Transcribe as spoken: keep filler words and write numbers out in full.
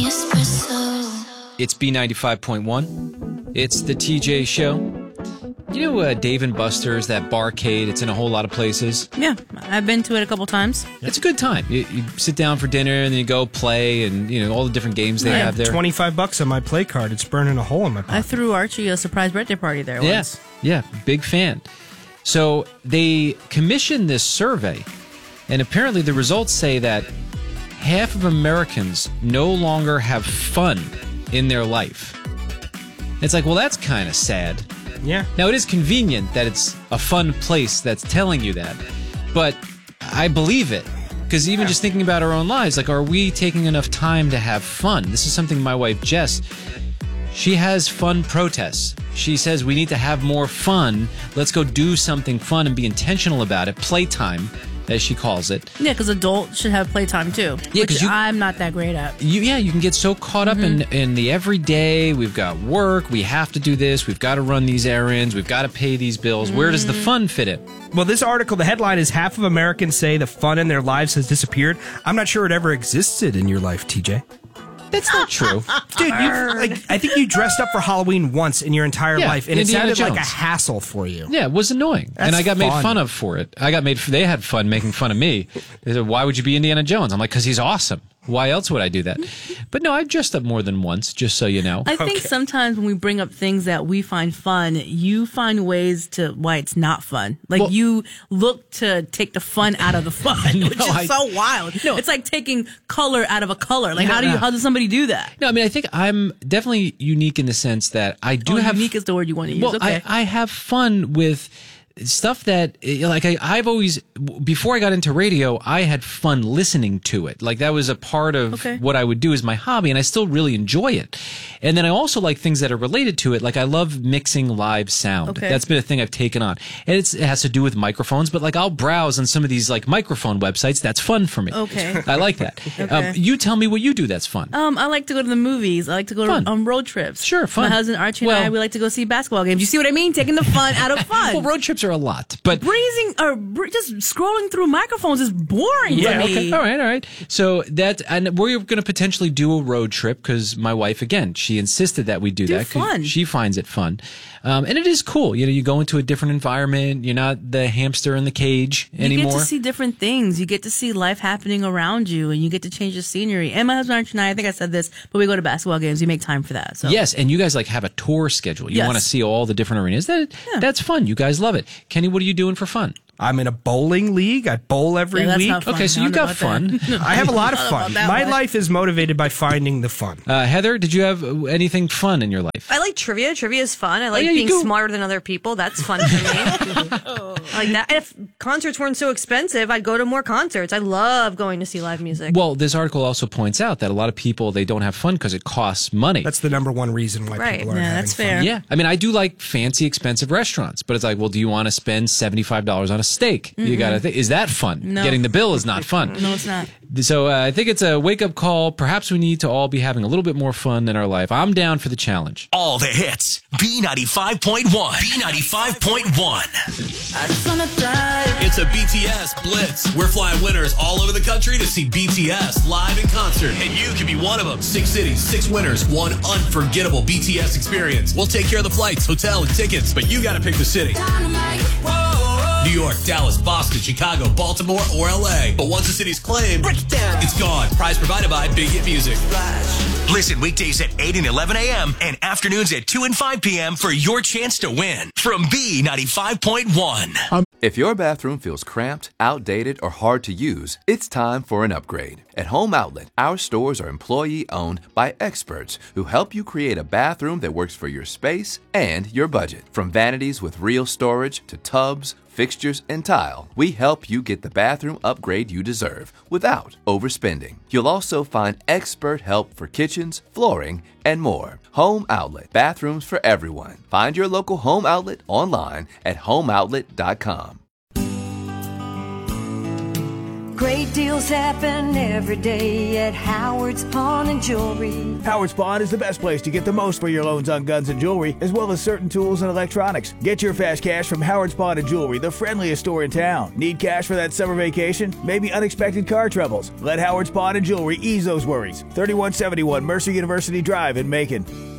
It's B ninety-five point one. It's the T J Show. You know uh, Dave and Buster's, that barcade? It's in a whole lot of places. Yeah, I've been to it a couple times. It's a good time. You, you sit down for dinner and then you go play and, you know, all the different games they I have there. twenty-five bucks on my play card. It's burning a hole in my pocket. I threw Archie a surprise birthday party there Yeah, once. yeah, big fan. So they commissioned this survey, and apparently the results say that half of Americans no longer have fun in their life. It's like, well, that's kind of sad. Yeah. Now, it is convenient that it's a fun place that's telling you that, but I believe it. Because even yeah. just thinking about our own lives, like, are we taking enough time to have fun? This is something my wife, Jess, she has fun protests. She says we need to have more fun. Let's go do something fun and be intentional about it. Playtime, as she calls it. Yeah, because adults should have playtime too, yeah, which you, I'm not that great at. You, yeah, you can get so caught up mm-hmm. in, in the everyday. We've got work. We have to do this. We've got to run these errands. We've got to pay these bills. Mm-hmm. Where does the fun fit in? Well, this article, the headline is half of Americans say the fun in their lives has disappeared. I'm not sure it ever existed in your life, T J. That's not true. Dude, you, like, I think you dressed up for Halloween once in your entire yeah, life, and Indiana it sounded Jones. like a hassle for you. Yeah, it was annoying. That's and I got fun. made fun of for it. I got made. They had fun making fun of me. They said, why would you be Indiana Jones? I'm like, because he's awesome. Why else would I do that? But no, I've dressed up more than once, just so you know. I think okay. sometimes when we bring up things that we find fun, you find ways to why it's not fun. Like well, you look to take the fun out of the fun, no, which is I, so wild. No. It's like taking color out of a color. Like no, how do you? No. How does somebody do that? No, I mean I think I'm definitely unique in the sense that I do oh, have. Unique is the word you want to use. Well, okay. I, I have fun with stuff that, like, I, I've always, before I got into radio, I had fun listening to it. Like, that was a part of okay. what I would do as my hobby, and I still really enjoy it. And then I also like things that are related to it. Like, I love mixing live sound. Okay. That's been a thing I've taken on. And it's, it has to do with microphones, but, like, I'll browse on some of these, like, microphone websites. That's fun for me. Okay. I like that. okay. Um, you tell me what you do that's fun. Um, I like to go to the movies. I like to go fun. to, on road trips. Sure, fun. My husband Archie well, and I, we like to go see basketball games. You see what I mean? Taking the fun out of fun. Well, road trips are a lot, but breezing or br- just scrolling through microphones is boring yeah, to me. Okay. All right, all right. So that, and we're going to potentially do a road trip because my wife, again, she insisted that we do, do that. Fun. She finds it fun, um, and it is cool. You know, you go into a different environment. You're not the hamster in the cage you anymore. You get to see different things. You get to see life happening around you, and you get to change the scenery. And my husband Archie and I, I think I said this, but we go to basketball games. We make time for that. So. Yes, and you guys like have a tour schedule. You yes. want to see all the different arenas. That yeah. that's fun. You guys love it. Kenny, what are you doing for fun? I'm in a bowling league. I bowl every yeah, that's week. Not fun. Okay, so you got fun. I have a lot of fun. My much. life is motivated by finding the fun. Uh, Heather, did you have anything fun in your life? I like trivia. Trivia is fun. I like oh, yeah, being go. smarter than other people. That's fun for me. oh. I like that. And if concerts weren't so expensive, I'd go to more concerts. I love going to see live music. Well, this article also points out that a lot of people, they don't have fun because it costs money. That's the number one reason why right. people aren't yeah, having that's fun. fair. Yeah. I mean, I do like fancy, expensive restaurants, but it's like, well, do you want to spend seventy-five dollars on a steak? Mm-hmm. You got to think, is that fun? No. Getting the bill is not fun. No, it's not. So uh, I think it's a wake-up call. Perhaps we need to all be having a little bit more fun in our life. I'm down for the challenge. All the hits. B ninety-five point one. B ninety-five point one. It's a B T S Blitz. We're flying winners all over the country to see B T S live in concert. And you can be one of them. Six cities, six winners, one unforgettable B T S experience. We'll take care of the flights, hotel, and tickets, but you got to pick the city. New York, Dallas, Boston, Chicago, Baltimore, or L A. But once the city's claimed, it's gone. Prize provided by Big Hit Music. Listen weekdays at eight and eleven a.m. and afternoons at two and five p.m. for your chance to win from B ninety-five point one. If your bathroom feels cramped, outdated, or hard to use, it's time for an upgrade. At Home Outlet, our stores are employee-owned by experts who help you create a bathroom that works for your space and your budget. From vanities with real storage to tubs, fixtures, and tile, we help you get the bathroom upgrade you deserve without overspending. You'll also find expert help for kitchens, flooring, and more. Home Outlet, bathrooms for everyone. Find your local Home Outlet online at home outlet dot com. Great deals happen every day at Howard's Pawn and Jewelry. Howard's Pawn is the best place to get the most for your loans on guns and jewelry, as well as certain tools and electronics. Get your fast cash from Howard's Pawn and Jewelry, the friendliest store in town. Need cash for that summer vacation? Maybe unexpected car troubles? Let Howard's Pawn and Jewelry ease those worries. thirty-one seventy-one Mercer University Drive in Macon.